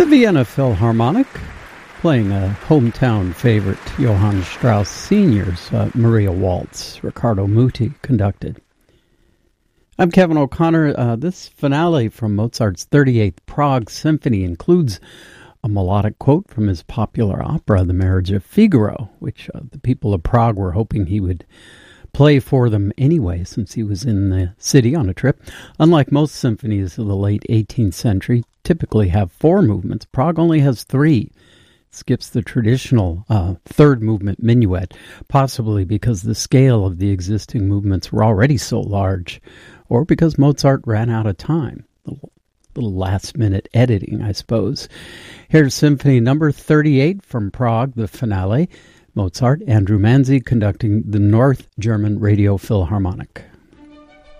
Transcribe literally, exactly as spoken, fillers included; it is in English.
The Vienna Philharmonic, playing a hometown favorite, Johann Strauss Senior's uh, Maria Waltz, Riccardo Muti conducted. I'm Kevin O'Connor. Uh, this finale from Mozart's thirty-eighth Prague Symphony includes a melodic quote from his popular opera, The Marriage of Figaro, which uh, the people of Prague were hoping he would play for them anyway, since he was in the city on a trip. Unlike most symphonies of the late eighteenth century, typically have four movements, Prague only has three. It skips the traditional uh, third movement minuet, possibly because the scale of the existing movements were already so large, or because Mozart ran out of time. A little, little last-minute editing, I suppose. Here's Symphony Number thirty-eight from Prague, the finale. Mozart, Andrew Manzi conducting the North German Radio Philharmonic.